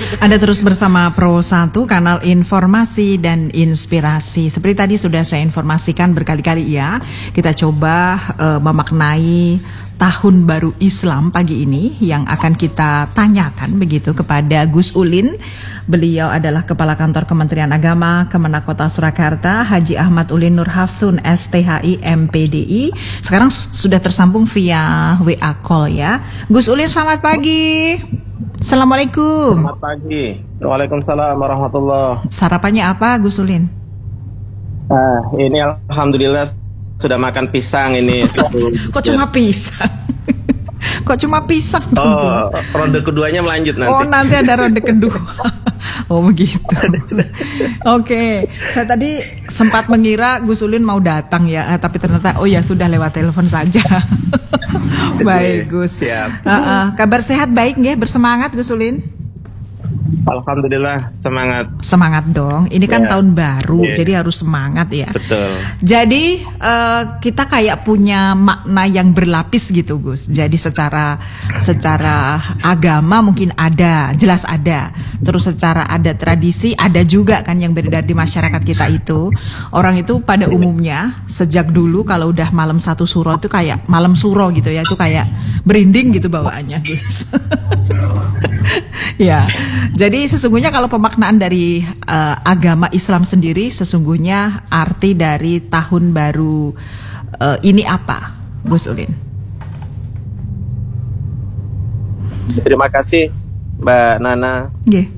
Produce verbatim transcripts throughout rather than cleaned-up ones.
Anda terus bersama Pro satu, kanal informasi dan inspirasi. Seperti tadi sudah saya informasikan berkali-kali ya, kita coba uh, memaknai Tahun Baru Islam pagi ini yang akan kita tanyakan begitu kepada Gus Ulin. Beliau adalah Kepala Kantor Kementerian Agama Kemenak Kota Surakarta, Haji Ahmad Ulin Nur Hafsun S T H I M P D I. Sekarang sudah tersambung via W A call ya. Gus Ulin, selamat pagi. Assalamualaikum. Selamat pagi. Waalaikumsalam warahmatullahi. Sarapannya apa, Gus Ulin? Ah, ini alhamdulillah sudah makan pisang ini. Kok cuma pisang? Kok cuma pisang? Oh, ronde keduanya melanjut nanti. Oh, nanti ada ronde kedua. Oh, begitu. Oke, okay. Saya tadi sempat mengira Gus Ulin mau datang ya, tapi ternyata oh ya sudah lewat telepon saja. Baik, Gus. Siap. Uh, uh, kabar sehat baik nggih, bersemangat Gus Ulin? Alhamdulillah semangat. Semangat dong. Ini kan ya. Tahun baru, ya. Jadi harus semangat ya. Betul. Jadi uh, kita kayak punya makna yang berlapis gitu, Gus. Jadi secara secara agama mungkin ada, jelas ada. Terus secara adat tradisi ada juga kan yang beredar di masyarakat kita itu. Orang itu pada umumnya sejak dulu kalau udah malam satu suro itu kayak malam suro gitu ya, itu kayak berinding gitu bawaannya, Gus. Ya. Jadi sesungguhnya kalau pemaknaan dari uh, agama Islam sendiri, sesungguhnya arti dari tahun baru uh, ini apa, Gus Ulin? Terima kasih Mbak Nana. Yeah.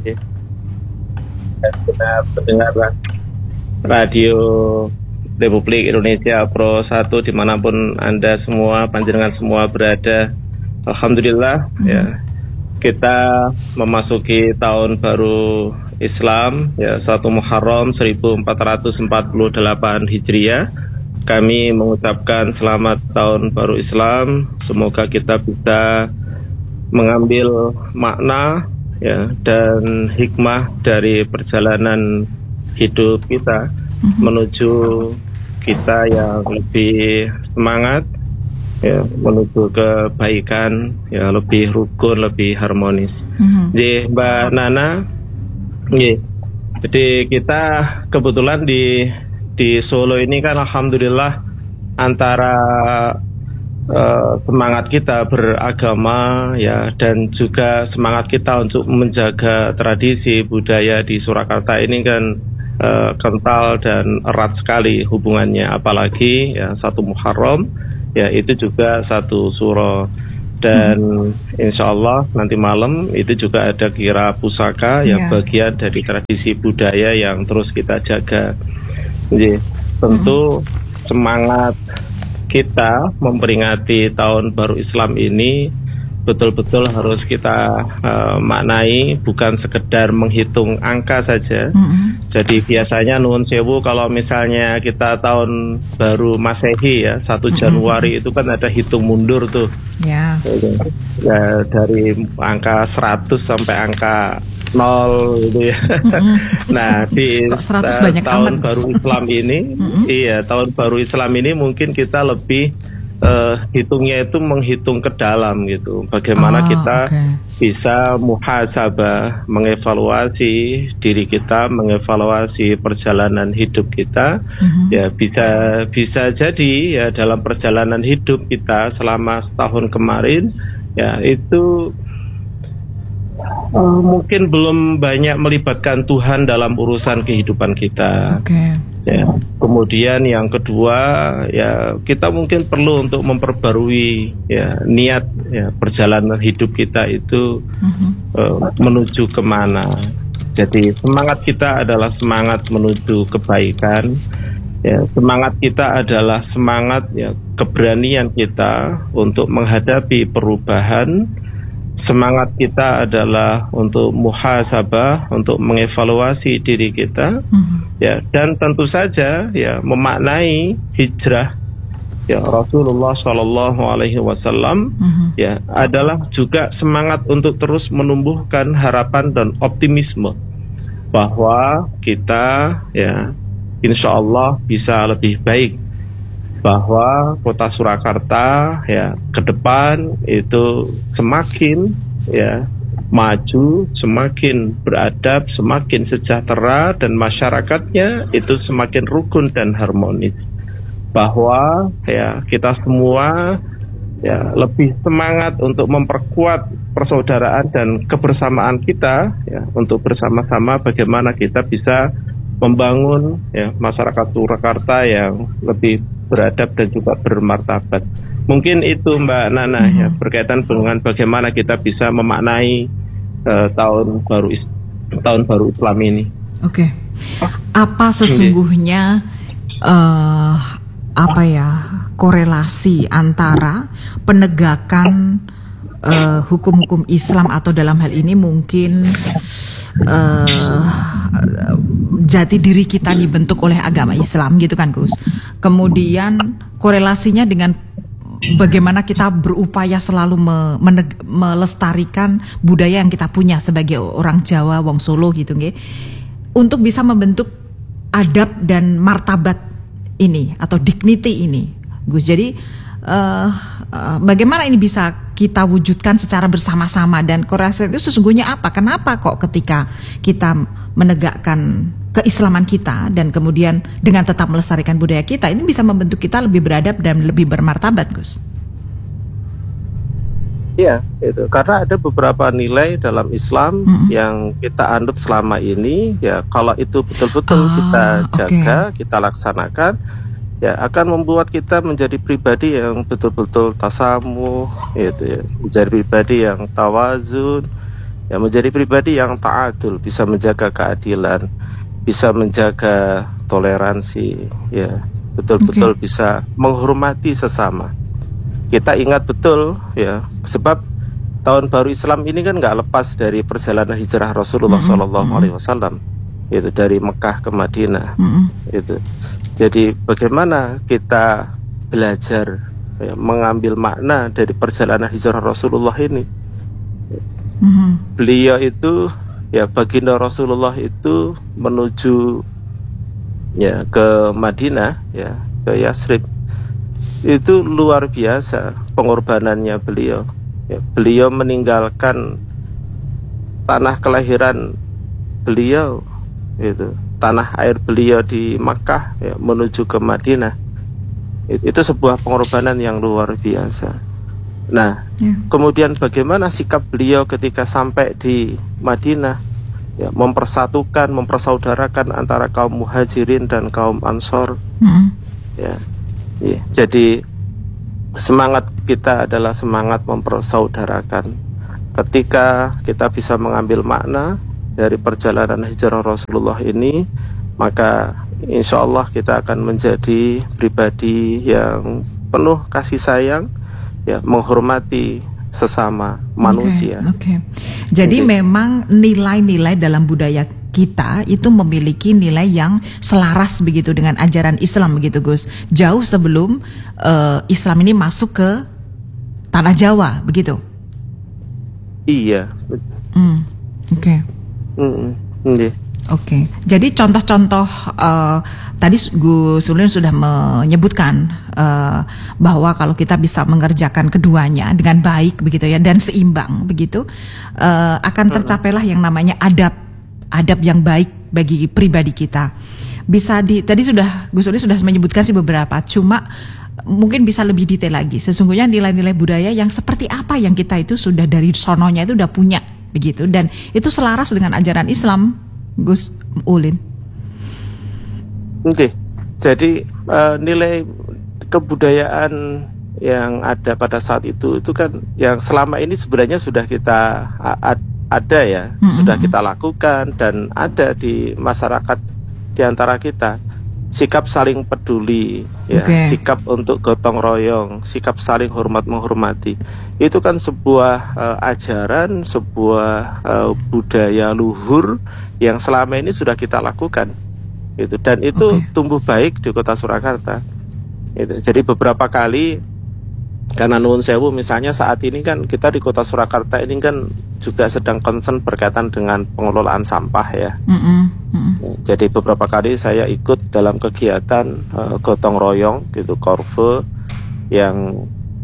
Kita pendengar Radio Republik Indonesia Pro satu dimanapun Anda semua, panjenengan semua berada. Alhamdulillah hmm. ya. Kita memasuki tahun baru Islam ya, satu Muharram seribu empat ratus empat puluh delapan Hijriah. Kami mengucapkan selamat tahun baru Islam. Semoga kita bisa mengambil makna ya dan hikmah dari perjalanan hidup kita mm-hmm. menuju kita yang lebih semangat ya, menuju kebaikan ya, lebih rukun, lebih harmonis. Mm-hmm. Jadi Mbak Nana, ya, jadi kita kebetulan di di Solo ini kan alhamdulillah antara uh, semangat kita beragama ya dan juga semangat kita untuk menjaga tradisi budaya di Surakarta ini kan uh, kental dan erat sekali hubungannya, apalagi ya satu Muharram. Ya itu juga satu suro dan hmm. insya Allah nanti malam itu juga ada kira pusaka yeah. yang bagian dari tradisi budaya yang terus kita jaga. Jadi tentu hmm. semangat kita memperingati tahun baru Islam ini betul-betul harus kita uh, maknai, bukan sekedar menghitung angka saja. Mm-hmm. Jadi biasanya nuwun sewu kalau misalnya kita tahun baru Masehi ya satu Januari mm-hmm. itu kan ada hitung mundur tuh. Yeah. Ya, dari angka seratus sampai angka nol gitu ya. Mm-hmm. Nah di uh, tahun amat. Baru Islam ini, mm-hmm. iya tahun baru Islam ini mungkin kita lebih Uh, hitungnya itu menghitung ke dalam gitu. Bagaimana oh, kita okay. bisa muhasabah, mengevaluasi diri kita, mengevaluasi perjalanan hidup kita. Mm-hmm. Ya bisa bisa jadi ya dalam perjalanan hidup kita selama setahun kemarin ya itu uh, mungkin belum banyak melibatkan Tuhan dalam urusan kehidupan kita. Okay. Ya, kemudian yang kedua ya kita mungkin perlu untuk memperbarui ya niat ya perjalanan hidup kita itu uh-huh. uh, menuju kemana. Jadi semangat kita adalah semangat menuju kebaikan. Ya, semangat kita adalah semangat ya keberanian kita untuk menghadapi perubahan. Semangat kita adalah untuk muhasabah, untuk mengevaluasi diri kita, mm-hmm. ya dan tentu saja ya memaknai hijrah ya Rasulullah Shallallahu Alaihi Wasallam mm-hmm. ya adalah juga semangat untuk terus menumbuhkan harapan dan optimisme bahwa kita ya insya Allah bisa lebih baik, bahwa kota Surakarta ya ke depan itu semakin ya maju, semakin beradab, semakin sejahtera, dan masyarakatnya itu semakin rukun dan harmonis. Bahwa ya kita semua ya lebih semangat untuk memperkuat persaudaraan dan kebersamaan kita ya, untuk bersama-sama bagaimana kita bisa membangun ya masyarakat Surakarta yang lebih beradab dan juga bermartabat. Mungkin itu Mbak Nana mm-hmm. ya berkaitan dengan bagaimana kita bisa memaknai uh, tahun baru is- tahun baru Islam ini. Oke. Okay. Apa sesungguhnya uh, apa ya korelasi antara penegakan uh, hukum-hukum Islam atau dalam hal ini mungkin uh, jati diri kita dibentuk oleh agama Islam gitu kan Gus. Kemudian korelasinya dengan bagaimana kita berupaya selalu me- meneg- melestarikan budaya yang kita punya sebagai orang Jawa, wong Solo gitu nggih. Untuk bisa membentuk adab dan martabat ini atau dignity ini Gus. Jadi uh, uh, bagaimana ini bisa kita wujudkan secara bersama-sama dan korelasi itu sesungguhnya apa? Kenapa kok ketika kita menegakkan keislaman kita dan kemudian dengan tetap melestarikan budaya kita ini bisa membentuk kita lebih beradab dan lebih bermartabat, Gus? Iya, itu karena ada beberapa nilai dalam Islam mm-hmm. yang kita anut selama ini, ya kalau itu betul-betul oh, kita jaga, okay. kita laksanakan, ya akan membuat kita menjadi pribadi yang betul-betul tasamuh, gitu ya, menjadi pribadi yang tawazun, ya menjadi pribadi yang ta'adul, bisa menjaga keadilan, bisa menjaga toleransi, ya betul-betul okay. bisa menghormati sesama. Kita ingat betul ya, sebab tahun baru Islam ini kan nggak lepas dari perjalanan hijrah Rasulullah mm-hmm. Shallallahu Alaihi Wasallam, itu dari Mekah ke Madinah, mm-hmm. itu. Jadi bagaimana kita belajar ya, mengambil makna dari perjalanan hijrah Rasulullah ini? Mm-hmm. Beliau itu ya baginda Rasulullah itu menuju ya ke Madinah, ya ke Yasrib. Itu luar biasa pengorbanannya beliau. Ya, beliau meninggalkan tanah kelahiran beliau, itu tanah air beliau di Makkah, ya, menuju ke Madinah. Itu, itu sebuah pengorbanan yang luar biasa. Nah, ya. Kemudian bagaimana sikap beliau ketika sampai di Madinah, ya, mempersatukan, mempersaudarakan antara kaum Muhajirin dan kaum Ansor. Hmm. Ya. Ya, jadi semangat kita adalah semangat mempersaudarakan. Ketika kita bisa mengambil makna dari perjalanan hijrah Rasulullah ini, maka insya Allah kita akan menjadi pribadi yang penuh kasih sayang, ya, menghormati sesama manusia. Oke. Okay, okay. Jadi okay. memang nilai-nilai dalam budaya kita itu memiliki nilai yang selaras begitu dengan ajaran Islam begitu Gus. Jauh sebelum uh, Islam ini masuk ke tanah Jawa begitu. Iya. Mm, Oke. Okay. Mm, Oke. Okay. Jadi contoh-contoh uh, tadi Gus Ulin sudah menyebutkan uh, bahwa kalau kita bisa mengerjakan keduanya dengan baik begitu ya dan seimbang begitu uh, akan tercapailah yang namanya adab. adab yang baik bagi pribadi kita. Bisa di tadi sudah Gus Uli sudah menyebutkan sih beberapa, cuma mungkin bisa lebih detail lagi. Sesungguhnya nilai-nilai budaya yang seperti apa yang kita itu sudah dari sononya itu udah punya begitu dan itu selaras dengan ajaran Islam, Gus Ulin. Oke. Jadi uh, nilai kebudayaan yang ada pada saat itu itu kan yang selama ini sebenarnya sudah kita uh, ada ya, mm-hmm. sudah kita lakukan dan ada di masyarakat di antara kita. Sikap saling peduli, ya, okay. sikap untuk gotong royong, sikap saling hormat menghormati. Itu kan sebuah uh, ajaran, sebuah uh, budaya luhur yang selama ini sudah kita lakukan. Itu dan itu okay. tumbuh baik di Kota Surakarta. Itu. Jadi beberapa kali karena nuwun sewu misalnya saat ini kan kita di Kota Surakarta ini kan juga sedang concern berkaitan dengan pengelolaan sampah ya. Mm-hmm. Mm-hmm. Jadi beberapa kali saya ikut dalam kegiatan uh, gotong royong gitu Korve yang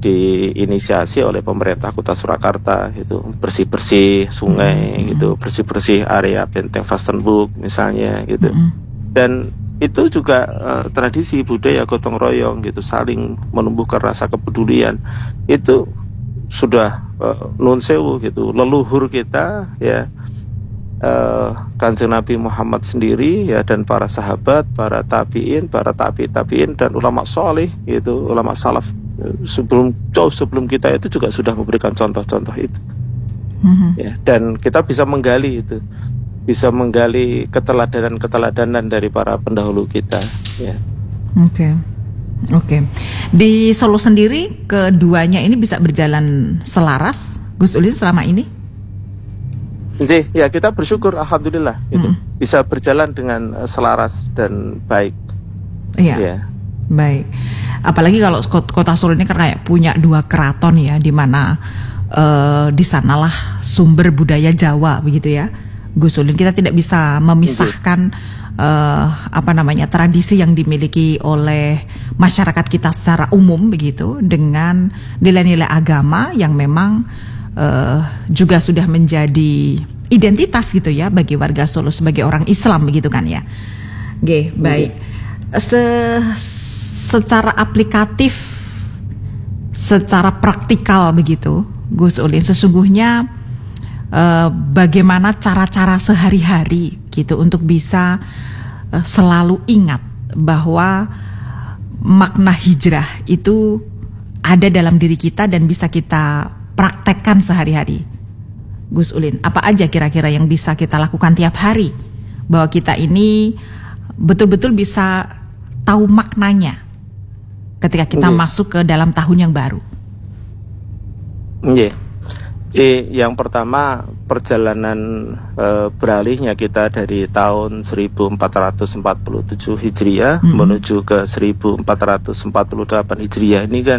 diinisiasi oleh pemerintah Kota Surakarta, itu bersih-bersih sungai, mm-hmm. gitu, bersih-bersih area Benteng Vastenburg misalnya, gitu. Mm-hmm. Dan itu juga uh, tradisi budaya gotong royong, gitu, saling menumbuhkan rasa kepedulian. Itu sudah uh, nun sewu, gitu, leluhur kita, ya. Uh, Kanjeng Nabi Muhammad sendiri, ya, dan para sahabat, para tabiin, para tabi tabiin dan ulama soleh, gitu, ulama salaf sebelum jauh sebelum kita itu juga sudah memberikan contoh-contoh itu, mm-hmm. ya, dan kita bisa menggali itu, bisa menggali keteladanan-keteladanan dari para pendahulu kita, ya. Oke, okay. oke. Okay. Di Solo sendiri keduanya ini bisa berjalan selaras, Gus Ulin, selama ini? Jadi, ya, kita bersyukur, alhamdulillah, gitu, hmm. bisa berjalan dengan uh, selaras dan baik. Iya, ya. Baik. Apalagi kalau Kota Solo ini kan kayak punya dua keraton, ya, di mana uh, di sanalah sumber budaya Jawa, begitu ya, Gus Ulin. Kita tidak bisa memisahkan uh, apa namanya tradisi yang dimiliki oleh masyarakat kita secara umum, begitu, dengan nilai-nilai agama yang memang Uh, juga sudah menjadi identitas, gitu ya, bagi warga Solo sebagai orang Islam, begitu kan ya. Oke, baik. Se- secara aplikatif, secara praktikal, begitu, Gus Ulin, sesungguhnya uh, bagaimana cara-cara sehari-hari, gitu, untuk bisa uh, selalu ingat bahwa makna hijrah itu ada dalam diri kita dan bisa kita praktekkan sehari-hari. Gus Ulin, apa aja kira-kira yang bisa kita lakukan tiap hari bahwa kita ini betul-betul bisa tahu maknanya ketika kita yeah. masuk ke dalam tahun yang baru? Iya. Yeah. E, yang pertama, perjalanan e, beralihnya kita dari tahun seribu empat ratus empat puluh tujuh Hijriah mm-hmm. menuju ke seribu empat ratus empat puluh delapan Hijriah ini kan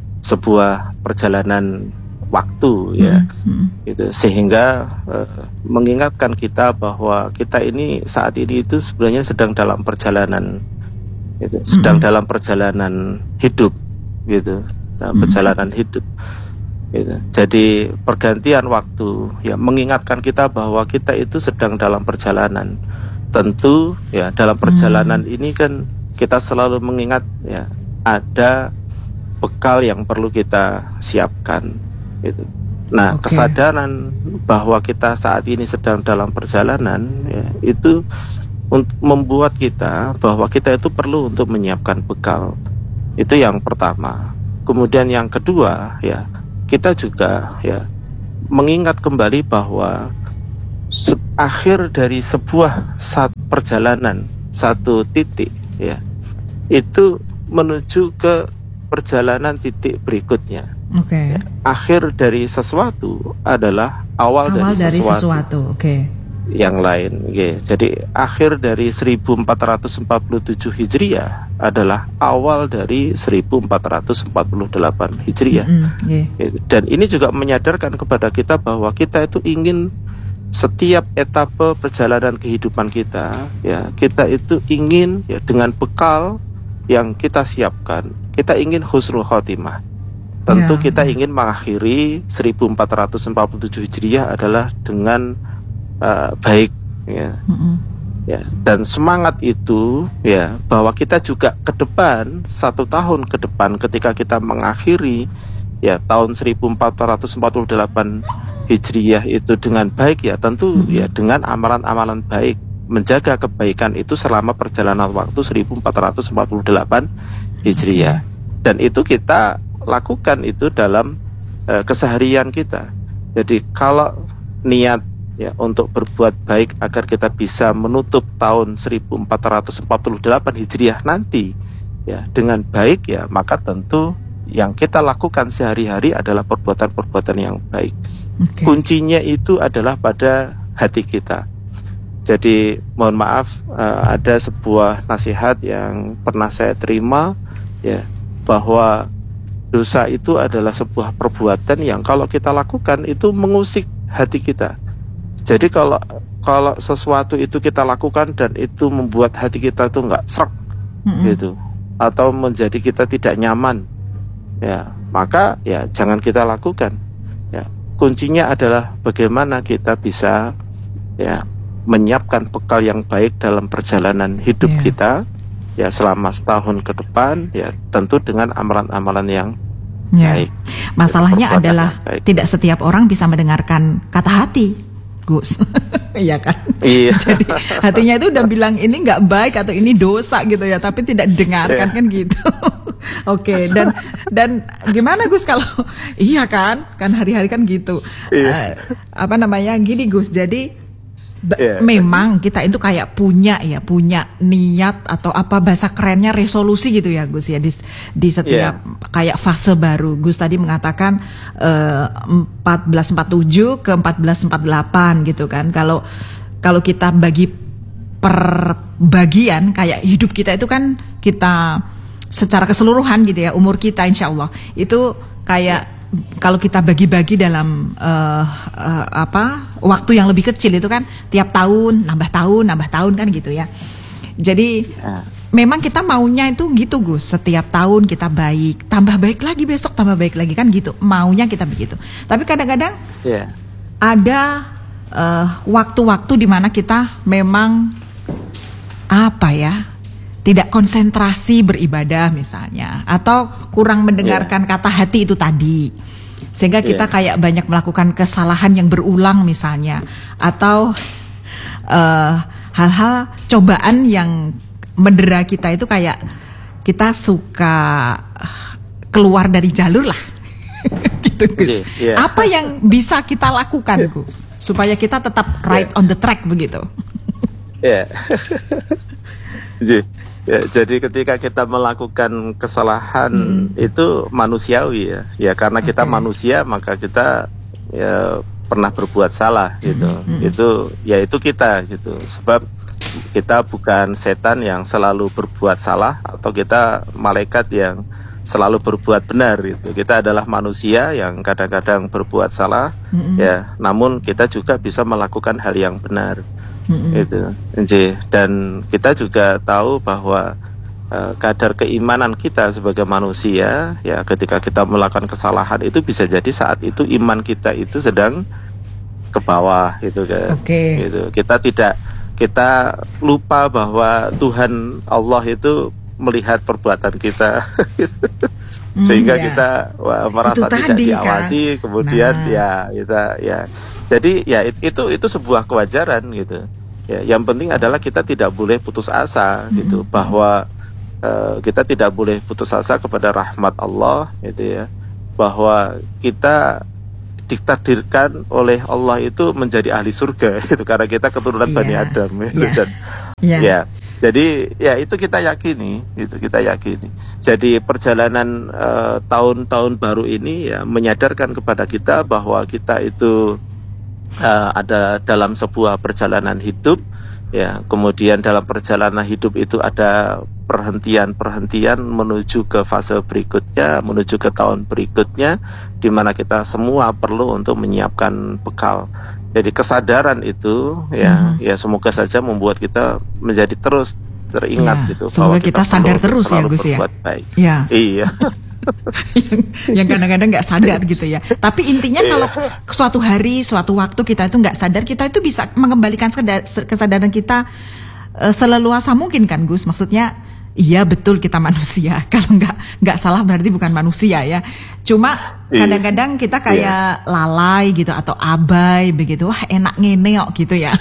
sebuah perjalanan waktu, ya, hmm. gitu, sehingga uh, mengingatkan kita bahwa kita ini saat ini itu sebenarnya sedang dalam perjalanan, gitu, sedang hmm. dalam perjalanan hidup, gitu, dalam hmm. perjalanan hidup, gitu. Jadi pergantian waktu, ya, mengingatkan kita bahwa kita itu sedang dalam perjalanan. Tentu, ya, dalam perjalanan hmm. ini kan kita selalu mengingat, ya, ada bekal yang perlu kita siapkan. Gitu. Nah, okay. kesadaran bahwa kita saat ini sedang dalam perjalanan, ya, itu untuk membuat kita bahwa kita itu perlu untuk menyiapkan bekal. Itu yang pertama. Kemudian yang kedua, ya, kita juga, ya, mengingat kembali bahwa se- akhir dari sebuah satu perjalanan, satu titik, ya, itu menuju ke perjalanan titik berikutnya. Okay. Ya, akhir dari sesuatu adalah awal, awal dari, dari sesuatu, sesuatu. Okay. yang lain. Okay. Jadi akhir dari seribu empat ratus empat puluh tujuh Hijriah adalah awal dari seribu empat ratus empat puluh delapan Hijriah. Mm-hmm. Yeah. Dan ini juga menyadarkan kepada kita bahwa kita itu ingin setiap etape perjalanan kehidupan kita, ya, kita itu ingin, ya, dengan bekal yang kita siapkan, kita ingin husnul khotimah. Tentu ya. Kita ingin mengakhiri seribu empat ratus empat puluh tujuh Hijriah adalah dengan uh, baik, ya. Mm-hmm. Ya, dan semangat itu, ya, bahwa kita juga ke depan, satu tahun ke depan ketika kita mengakhiri, ya, tahun seribu empat ratus empat puluh delapan Hijriah itu dengan baik, ya, tentu, mm-hmm. ya, dengan amalan-amalan baik, menjaga kebaikan itu selama perjalanan waktu seribu empat ratus empat puluh delapan Hijriah. Okay. Dan itu kita lakukan itu dalam uh, keseharian kita. Jadi kalau niat, ya, untuk berbuat baik agar kita bisa menutup tahun seribu empat ratus empat puluh delapan Hijriah nanti, ya, dengan baik, ya, maka tentu yang kita lakukan sehari-hari adalah perbuatan-perbuatan yang baik. Okay. Kuncinya itu adalah pada hati kita. Jadi mohon maaf, uh, ada sebuah nasihat yang pernah saya terima, ya, bahwa dosa itu adalah sebuah perbuatan yang kalau kita lakukan itu mengusik hati kita. Jadi kalau kalau sesuatu itu kita lakukan dan itu membuat hati kita itu nggak srek, mm-hmm. gitu, atau menjadi kita tidak nyaman, ya, maka ya jangan kita lakukan. Ya, kuncinya adalah bagaimana kita bisa ya menyiapkan bekal yang baik dalam perjalanan hidup yeah. kita ya selama setahun ke depan, ya tentu dengan amalan-amalan yang yeah. baik. Masalahnya adalah baik. Tidak setiap orang bisa mendengarkan kata hati, Gus. Iya kan? Iya. Jadi hatinya itu udah bilang ini nggak baik atau ini dosa gitu ya, tapi tidak didengarkan yeah. kan gitu. Oke, okay. dan dan gimana Gus kalau iya kan? Kan hari-hari kan gitu. Yeah. Uh, apa namanya? Gini Gus, jadi yeah. memang kita itu kayak punya ya, punya niat atau apa bahasa kerennya resolusi gitu ya Gus ya di di setiap yeah. kayak fase baru. Gus tadi mengatakan uh, empat belas empat puluh tujuh ke empat belas empat puluh delapan gitu kan. Kalau kalau kita bagi per bagian kayak hidup kita itu kan kita secara keseluruhan gitu ya, umur kita insya Allah itu kayak yeah. kalau kita bagi-bagi dalam uh, uh, apa waktu yang lebih kecil itu kan tiap tahun nambah tahun nambah tahun kan gitu ya. Jadi yeah. memang kita maunya itu gitu Gus, setiap tahun kita baik, tambah baik lagi besok tambah baik lagi kan gitu, maunya kita begitu. Tapi kadang-kadang yeah. ada uh, waktu-waktu di mana kita memang apa ya tidak konsentrasi beribadah misalnya, atau kurang mendengarkan yeah. kata hati itu tadi, sehingga kita yeah. kayak banyak melakukan kesalahan yang berulang misalnya, atau uh, hal-hal cobaan yang mendera kita itu kayak kita suka keluar dari jalur lah. Gitu Gus. Yeah, yeah. Apa yang bisa kita lakukan Gus supaya kita tetap right yeah. on the track begitu? Ya. Yeah. Ya, jadi ketika kita melakukan kesalahan hmm. itu manusiawi ya, ya karena kita okay. manusia maka kita ya pernah berbuat salah gitu, hmm. itu ya itu kita gitu, sebab kita bukan setan yang selalu berbuat salah atau kita malaikat yang selalu berbuat benar gitu. Kita adalah manusia yang kadang-kadang berbuat salah hmm. ya, namun kita juga bisa melakukan hal yang benar. Mm-hmm. Itu, dan kita juga tahu bahwa uh, kadar keimanan kita sebagai manusia, ya ketika kita melakukan kesalahan itu bisa jadi saat itu iman kita itu sedang ke bawah, gitu kan? Okay. Gitu. Kita tidak, kita lupa bahwa Tuhan Allah itu melihat perbuatan kita, sehingga mm, yeah. kita wah, merasa itu tidak tadi, diawasi, kan? Kemudian nah. ya kita ya. Jadi ya itu itu sebuah kewajaran gitu. Ya, yang penting adalah kita tidak boleh putus asa gitu, mm-hmm. bahwa uh, kita tidak boleh putus asa kepada rahmat Allah gitu ya. Bahwa kita ditakdirkan oleh Allah itu menjadi ahli surga itu karena kita keturunan yeah. Bani Adam gitu yeah. dan yeah. ya. Jadi ya itu kita yakini, itu kita yakini. Jadi perjalanan uh, tahun-tahun baru ini ya menyadarkan kepada kita bahwa kita itu Uh, ada dalam sebuah perjalanan hidup ya, kemudian dalam perjalanan hidup itu ada perhentian-perhentian menuju ke fase berikutnya, menuju ke tahun berikutnya, di mana kita semua perlu untuk menyiapkan bekal. Jadi kesadaran itu ya hmm. ya semoga saja membuat kita menjadi terus teringat ya, gitu. Semoga bahwa kita, kita sadar terus ya Gus ya. Baik. Ya. Iya. yang, yang kadang-kadang nggak sadar gitu ya. Tapi intinya kalau suatu hari, suatu waktu kita itu nggak sadar, kita itu bisa mengembalikan kesadaran kita uh, seleluasa mungkin kan Gus. Maksudnya iya betul kita manusia. Kalau nggak nggak salah berarti bukan manusia ya. Cuma kadang-kadang kita kayak lalai gitu atau abai begitu. Wah enak ngene kok gitu ya.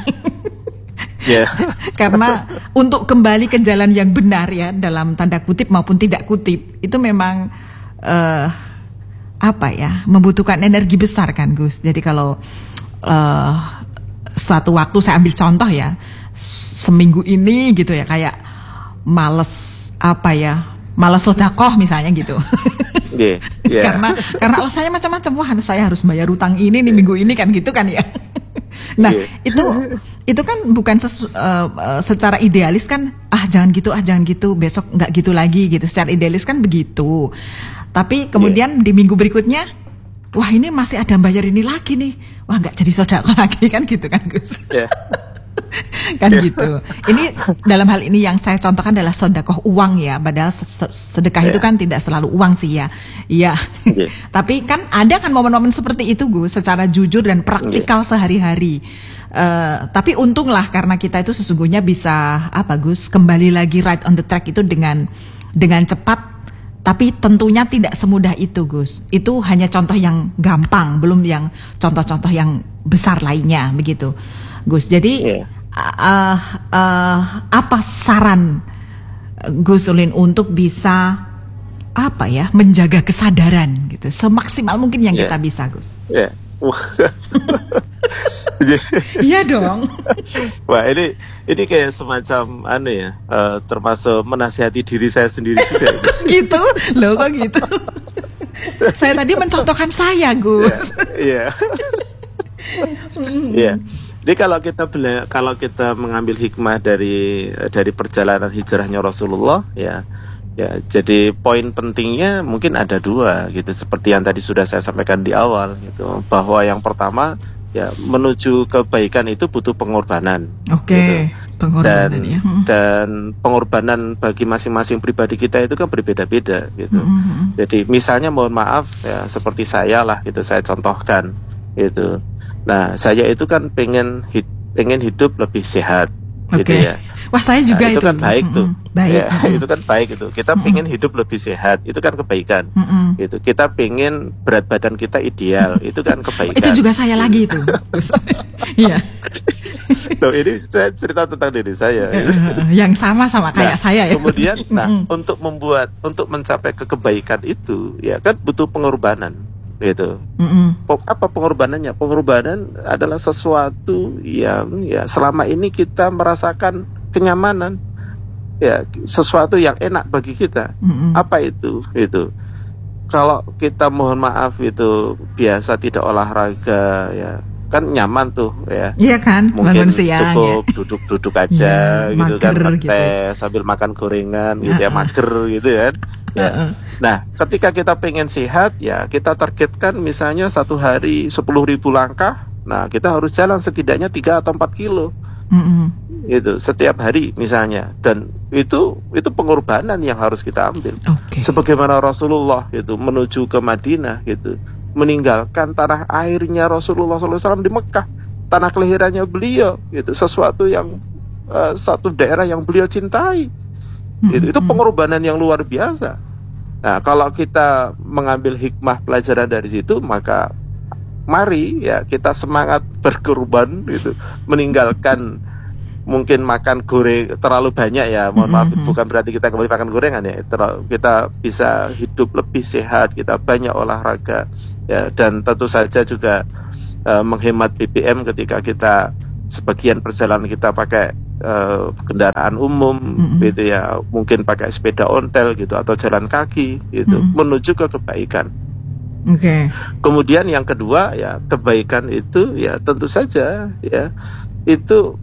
Yeah. Karena untuk kembali ke jalan yang benar ya, dalam tanda kutip maupun tidak kutip, itu memang uh, apa ya, membutuhkan energi besar kan Gus. Jadi kalau uh, suatu waktu saya ambil contoh ya, seminggu ini gitu ya, kayak males apa ya, males sedekah misalnya gitu. Yeah, yeah. karena karena alasannya macam-macam, wah saya harus bayar utang ini nih minggu ini kan gitu kan ya. Nah yeah. itu itu kan bukan sesu, uh, uh, secara idealis kan, ah jangan gitu ah jangan gitu besok nggak gitu lagi gitu, secara idealis kan begitu. Tapi kemudian yeah. di minggu berikutnya, wah ini masih ada bayar ini lagi nih, wah nggak jadi sedekah lagi kan gitu kan Gus. Yeah. Kan gitu. Ini dalam hal ini yang saya contohkan adalah sedekah uang ya, padahal sedekah yeah. itu kan tidak selalu uang sih ya. Iya. Yeah. Tapi kan ada kan momen-momen seperti itu Gus, secara jujur dan praktikal yeah. sehari-hari. Uh, tapi untunglah karena kita itu sesungguhnya bisa apa Gus, kembali lagi right on the track itu dengan dengan cepat. Tapi tentunya tidak semudah itu Gus. Itu hanya contoh yang gampang, belum yang contoh-contoh yang besar lainnya begitu Gus. Jadi yeah. uh, uh, apa saran Gus Ulin untuk bisa apa ya menjaga kesadaran gitu semaksimal mungkin yang yeah. kita bisa Gus? Yeah. Iya dong. Wah ini ini kayak semacam anu ya, uh, termasuk menasihati diri saya sendiri juga. Gitu, loh kok gitu. Saya tadi mencontohkan saya Gus. Iya. Iya. Jadi kalau kita bela, kalau kita mengambil hikmah dari dari perjalanan hijrahnya Rasulullah ya. Ya, jadi poin pentingnya mungkin ada dua gitu, seperti yang tadi sudah saya sampaikan di awal gitu, bahwa yang pertama ya menuju kebaikan itu butuh pengorbanan. Oke, okay. gitu. Pengorbanan dan, ya. Hmm. Dan pengorbanan bagi masing-masing pribadi kita itu kan berbeda-beda gitu. Hmm. Jadi misalnya mohon maaf ya seperti saya lah gitu, saya contohkan gitu. Nah saya itu kan pengen pengen hidup lebih sehat. Okay. Gitu ya. Wah saya juga nah, itu, itu kan baik mm-mm. tuh, baik. Ya, mm-mm. itu kan baik itu. Kita mm-mm. pengen hidup lebih sehat, itu kan kebaikan. Mm-mm. Gitu. Kita pengen berat badan kita ideal, itu kan kebaikan. Itu juga saya lagi itu. Iya. Tuh ini saya cerita tentang diri saya. Yang sama sama kayak nah, saya ya. Kemudian, nah untuk membuat, untuk mencapai kekebaikan itu, ya kan butuh pengorbanan. Gitu. Mm-hmm. Apa pengorbanannya? Pengorbanan adalah sesuatu yang ya selama ini kita merasakan kenyamanan, ya sesuatu yang enak bagi kita. Mm-hmm. Apa itu? Itu kalau kita mohon maaf itu biasa tidak olahraga, ya kan nyaman tuh ya. Iya kan, mungkin siang, cukup ya. duduk-duduk aja ya, gitu kan, teh gitu. Sambil makan gorengan gitu uh-uh. ya, mager gitu kan. Ya. Uh-uh. Nah, ketika kita pengen sehat ya kita targetkan misalnya satu hari sepuluh ribu langkah. Nah, kita harus jalan setidaknya tiga atau empat kilo. Uh-uh. Itu setiap hari misalnya, dan itu itu pengorbanan yang harus kita ambil. Okay. Sebagaimana Rasulullah itu menuju ke Madinah gitu, meninggalkan tanah airnya Rasulullah shallallahu alaihi wasallam di Mekah, tanah kelahirannya beliau, gitu, sesuatu yang uh, satu daerah yang beliau cintai, mm-hmm. itu, itu pengorbanan yang luar biasa. Nah, kalau kita mengambil hikmah pelajaran dari situ, maka mari ya kita semangat berkorban, gitu, meninggalkan mungkin makan goreng terlalu banyak ya, mohon maaf, mm-hmm. bukan berarti kita kembali makan gorengan ya, terlalu, kita bisa hidup lebih sehat, kita banyak olahraga ya, dan tentu saja juga uh, menghemat B B M ketika kita sebagian perjalanan kita pakai uh, kendaraan umum, mm-hmm. gitu ya, mungkin pakai sepeda ontel gitu atau jalan kaki gitu, mm-hmm. menuju ke kebaikan. Oke. Okay. Kemudian yang kedua ya, kebaikan itu ya tentu saja ya itu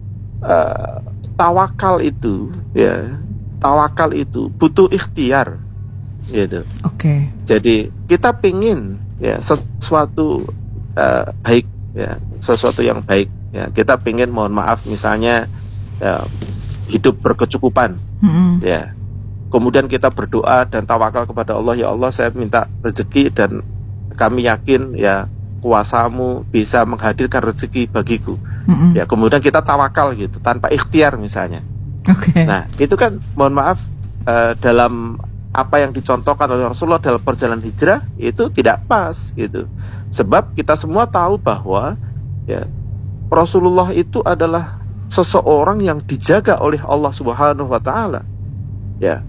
Uh, tawakal itu ya, tawakal itu butuh ikhtiar gitu. Oke. Okay. Jadi kita pingin ya sesuatu uh, baik ya, sesuatu yang baik ya, kita pingin mohon maaf misalnya ya, hidup berkecukupan, mm-hmm. ya. Kemudian kita berdoa dan tawakal kepada Allah, ya Allah saya minta rezeki dan kami yakin ya kuasamu bisa menghadirkan rezeki bagiku. Mm-hmm. Ya, kemudian kita tawakal gitu tanpa ikhtiar misalnya. Okay. Nah, itu kan mohon maaf uh, dalam apa yang dicontohkan oleh Rasulullah dalam perjalanan hijrah itu tidak pas gitu. Sebab kita semua tahu bahwa ya Rasulullah itu adalah seseorang yang dijaga oleh Allah Subhanahu wa taala. Ya.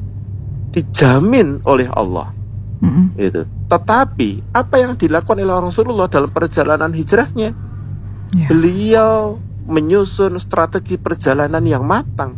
Dijamin oleh Allah. Mm-hmm. Gitu. Tetapi apa yang dilakukan oleh Rasulullah dalam perjalanan hijrahnya, yeah. beliau menyusun strategi perjalanan yang matang.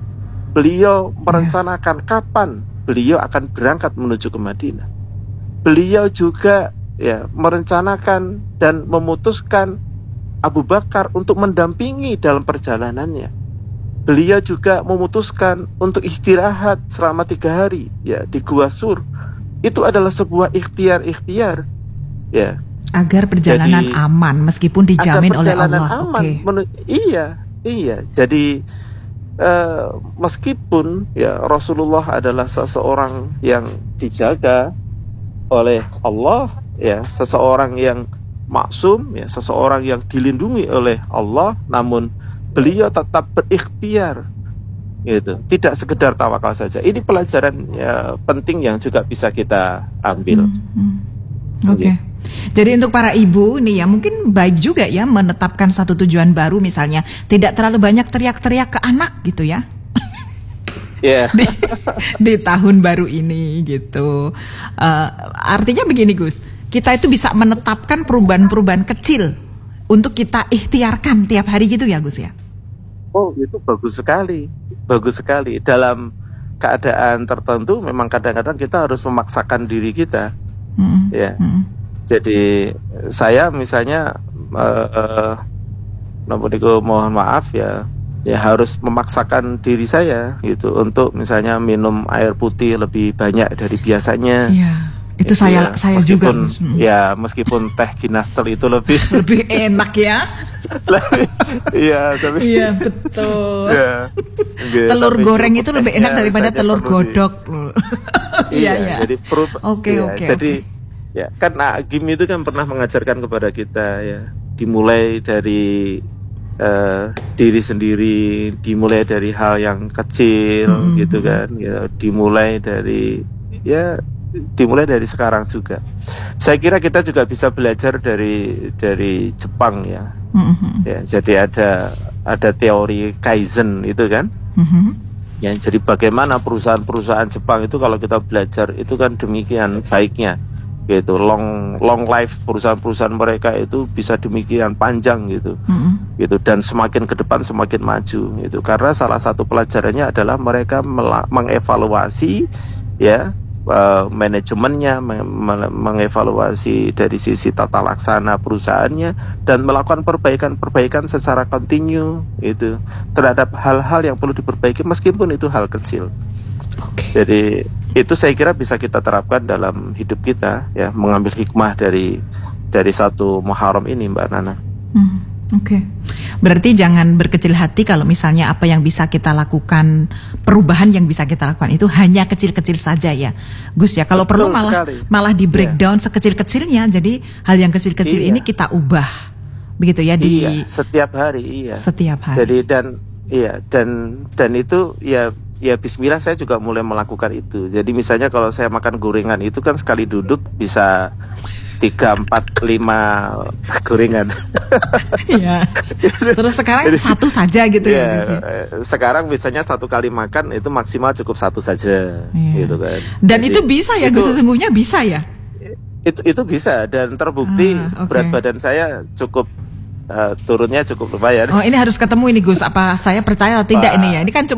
Beliau merencanakan yeah. kapan beliau akan berangkat menuju ke Madinah. Beliau juga ya merencanakan dan memutuskan Abu Bakar untuk mendampingi dalam perjalanannya. Beliau juga memutuskan untuk istirahat selama tiga hari ya di Gua Sur. Itu adalah sebuah ikhtiar-ikhtiar ya, agar perjalanan Jadi, aman meskipun dijamin oleh Allah. Aman, okay. menu- iya Iya, jadi uh, meskipun ya Rasulullah adalah seseorang yang dijaga oleh Allah, ya seseorang yang maksum, ya seseorang yang dilindungi oleh Allah, namun beliau tetap berikhtiar, gitu. Tidak sekedar tawakal saja. Ini pelajaran ya, penting yang juga bisa kita ambil. Hmm, hmm. Oke. Okay. Jadi untuk para ibu nih ya mungkin baik juga ya menetapkan satu tujuan baru, misalnya tidak terlalu banyak teriak-teriak ke anak gitu ya. Yeah. di, di tahun baru ini gitu. Uh, artinya begini Gus, kita itu bisa menetapkan perubahan-perubahan kecil untuk kita ikhtiarkan tiap hari gitu ya Gus ya. Oh itu bagus sekali, bagus sekali. Dalam keadaan tertentu memang kadang-kadang kita harus memaksakan diri kita. Mm-hmm. Ya. Mm-hmm. Jadi saya misalnya uh, uh, mohon maaf ya, ya harus memaksakan diri saya gitu untuk misalnya minum air putih lebih banyak dari biasanya. Iya, itu gitu saya ya. saya meskipun, juga. Ya meskipun teh Ginastel itu lebih lebih enak ya. Iya, tapi iya betul. Ya, okay, telur goreng itu lebih enak daripada telur godok. Iya, iya. Jadi perut. Oke, oke. Jadi ya kan Agim itu kan pernah mengajarkan kepada kita ya, dimulai dari uh, diri sendiri, dimulai dari hal yang kecil mm-hmm. gitu kan, ya, dimulai dari ya dimulai dari sekarang juga. Saya kira kita juga bisa belajar dari dari Jepang ya. Mm-hmm. Ya, jadi ada ada teori Kaizen itu kan. Mm-hmm. Ya, jadi bagaimana perusahaan-perusahaan Jepang itu kalau kita belajar itu kan demikian baiknya. Gitu, long long life perusahaan-perusahaaan mereka itu bisa demikian panjang gitu, mm-hmm. gitu dan semakin ke depan semakin maju gitu, karena salah satu pelajarannya adalah mereka mela- mengevaluasi ya uh, manajemennya, meng- mengevaluasi dari sisi tata laksana perusahaannya dan melakukan perbaikan-perbaikan secara kontinu itu terhadap hal-hal yang perlu diperbaiki meskipun itu hal kecil. Okay. Jadi itu saya kira bisa kita terapkan dalam hidup kita ya, mengambil hikmah dari dari satu Muharram ini Mbak Nana. Hmm, Oke, okay. Berarti jangan berkecil hati kalau misalnya apa yang bisa kita lakukan, perubahan yang bisa kita lakukan itu hanya kecil-kecil saja ya, Gus ya. Kalau Betul perlu malah sekali. malah di breakdown yeah. sekecil-kecilnya, jadi hal yang kecil-kecil iya. ini kita ubah, begitu ya di iya, setiap hari iya. Setiap hari. Jadi dan iya dan dan itu ya. Ya bismillah saya juga mulai melakukan itu. Jadi misalnya kalau saya makan gorengan itu kan sekali duduk bisa tiga, empat, lima gorengan. Iya. Terus sekarang Jadi, satu saja gitu ya, ya. Sekarang biasanya satu kali makan itu maksimal cukup satu saja, ya. Gitu kan. Dan Jadi, itu bisa ya, Gus, sesungguhnya bisa ya? Itu itu bisa dan terbukti ah, okay. berat badan saya cukup uh, turunnya cukup lumayan. Oh ini harus ketemu ini Gus. Apa saya percaya atau tidak Wah. ini ya? Ini kan